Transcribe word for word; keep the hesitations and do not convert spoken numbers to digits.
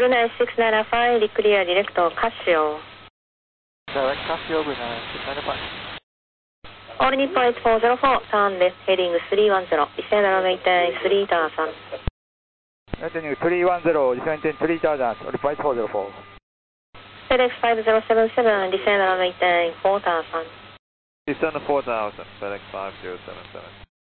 Blue nine six nine five, clear direct Casio. Direct Casio, Blue nine six nine five. All Nippon eight four zero four, turn left heading three one zero, descend runway ten three thousand. Returning three one zero, descending three thousand, Nippon eight four zero four. FedEx five zero seven seven, descend runway ten four thousand. Descend four thousand, FedEx five zero seven seven.